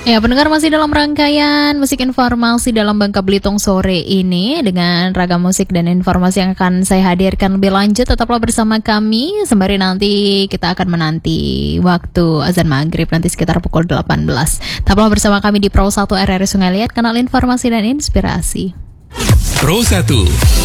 Ya, pendengar masih dalam rangkaian musik informasi dalam Bangka Belitung sore ini dengan ragam musik dan informasi yang akan saya hadirkan lebih lanjut. Tetaplah bersama kami sembari nanti kita akan menanti waktu azan maghrib nanti sekitar pukul 18. Tetaplah bersama kami di Pro 1 RRI Sungai Liat, kanal informasi dan inspirasi. Pro 1